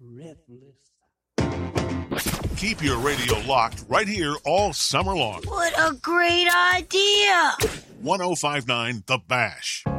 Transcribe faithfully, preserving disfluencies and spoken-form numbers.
breathless. Keep your radio locked right here all summer long. What a great idea! ten fifty-nine The Bash.